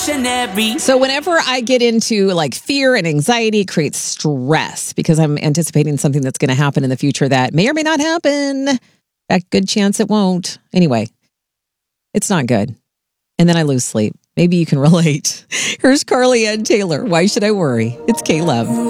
revolutionary. So whenever I get into like fear and anxiety, it creates stress because I'm anticipating something that's going to happen in the future that may or may not happen. A good chance it won't. Anyway, it's not good. And then I lose sleep. Maybe you can relate. Here's Carly Ann Taylor. Why should I worry? It's K-Love.